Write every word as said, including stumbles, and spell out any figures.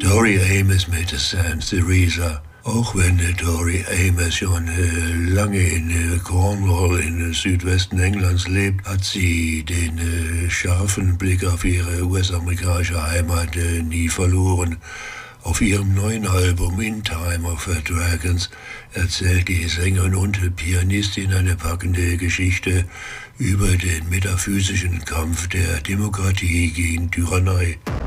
Tori Amos mit Saint Theresa. Auch wenn äh, Tori Amos schon äh, lange in äh, Cornwall in äh, Südwesten Englands lebt, hat sie den äh, scharfen Blick auf ihre U S-amerikanische Heimat äh, nie verloren. Auf ihrem neuen Album In Time of Dragons erzählt die Sängerin und Pianistin eine packende Geschichte über den metaphysischen Kampf der Demokratie gegen Tyrannei.